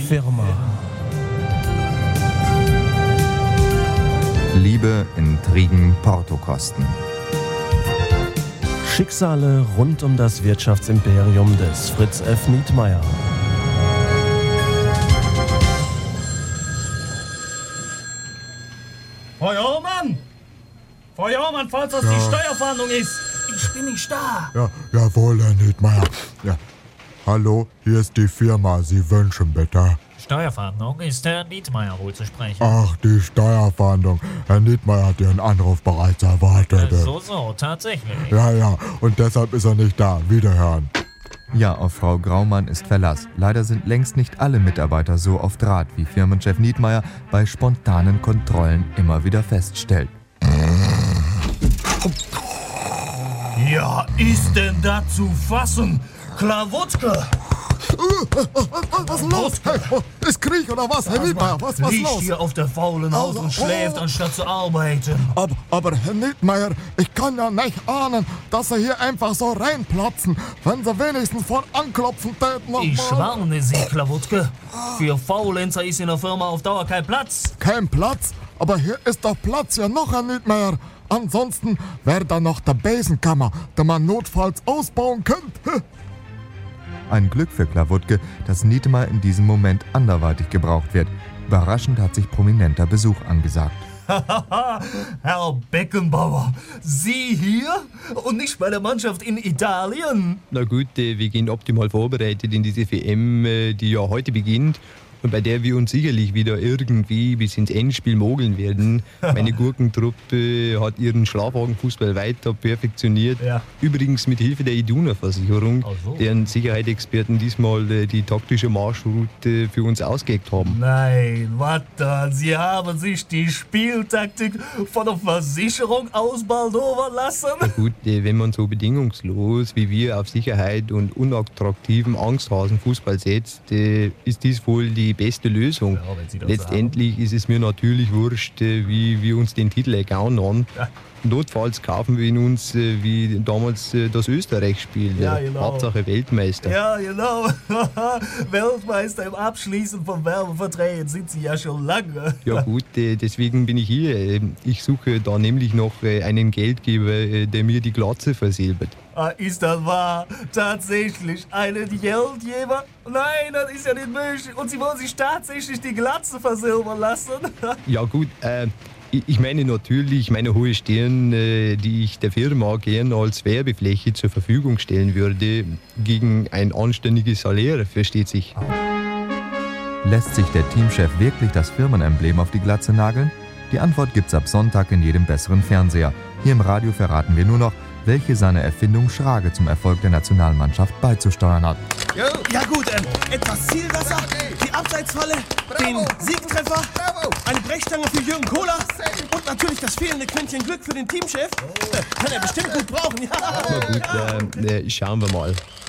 Firma. Liebe, Intrigen, Portokosten. Schicksale rund um das Wirtschaftsimperium des Fritz F. Nietmeyer. Frau Jormann, falls das die Steuerfahndung ist. Ich bin nicht da. Ja, jawohl, Herr Nietmeyer. Ja. Hallo, hier ist die Firma. Sie wünschen bitte. Steuerfahndung, ist Herr Nietmeyer wohl zu sprechen? Ach, die Steuerfahndung. Herr Nietmeyer hat Ihren Anruf bereits erwartet. So, tatsächlich. Ja, und deshalb ist er nicht da. Wiederhören. Ja, auf Frau Graumann ist Verlass. Leider sind längst nicht alle Mitarbeiter so auf Draht, wie Firmenchef Nietmeyer bei spontanen Kontrollen immer wieder feststellt. Ja, ist denn da zu fassen? Klawutke! Was ist los? Hey, ist Krieg oder was, Herr Nietmeyer? Was ist Liegt los? hier auf der faulen Haut und schläft, anstatt zu arbeiten. Aber Herr Nietmeyer, ich kann ja nicht ahnen, dass Sie hier einfach so reinplatzen, wenn Sie wenigstens von Anklopfen täten. Ich warne Sie, Klawutke. Für Faulenzer ist in der Firma auf Dauer kein Platz. Kein Platz? Aber hier ist doch Platz ja noch, Herr Nietmeyer. Ansonsten wäre da noch der Besenkammer, den man notfalls ausbauen könnte. Ein Glück für Klawutke, dass Nietmeyer in diesem Moment anderweitig gebraucht wird. Überraschend hat sich prominenter Besuch angesagt. Herr Beckenbauer, Sie hier und nicht bei der Mannschaft in Italien? Na gut, wir gehen optimal vorbereitet in diese WM, die ja heute beginnt und bei der wir uns sicherlich wieder irgendwie bis ins Endspiel mogeln werden. Meine Gurkentruppe hat ihren Schlafwagenfußball weiter perfektioniert. Ja. Übrigens mit Hilfe der Iduna-Versicherung, deren Sicherheitsexperten diesmal die taktische Marschroute für uns ausgeheckt haben. Nein, warte, Sie haben sich die Spieltaktik von der Versicherung ausbaldowern lassen? Na gut, wenn man so bedingungslos wie wir auf Sicherheit und unattraktiven Angsthasenfußball setzt, ist dies wohl die beste Lösung. Ja, letztendlich ist es mir natürlich wurscht, wie wir uns den Titel ergauen haben. Ja. Notfalls kaufen wir ihn uns wie damals das Österreich-Spiel. Ja, genau. Hauptsache Weltmeister. Ja, genau. Weltmeister im Abschließen von Werbeverträgen sind Sie ja schon lange. Ja gut, deswegen bin ich hier. Ich suche da nämlich noch einen Geldgeber, der mir die Glatze versilbert. Ist das wahr? Tatsächlich einen Geldgeber? Nein, das ist ja nicht möglich. Und Sie wollen sich tatsächlich die Glatze versilbern lassen? Ja gut, ich meine natürlich meine hohe Stirn, die ich der Firma gern als Werbefläche zur Verfügung stellen würde, gegen ein anständiges Salär, versteht sich. Lässt sich der Teamchef wirklich das Firmenemblem auf die Glatze nageln? Die Antwort gibt's ab Sonntag in jedem besseren Fernseher. Hier im Radio verraten wir nur noch, welche seine Erfindung Schrage zum Erfolg der Nationalmannschaft beizusteuern hat. Ja gut, etwas Zielwasser, die Abseitsfalle, den Siegtreffer, eine Brechstange für Jürgen Kohler und natürlich das fehlende Quäntchen Glück für den Teamchef. Kann er bestimmt gut brauchen, ja. Na gut, schauen wir mal.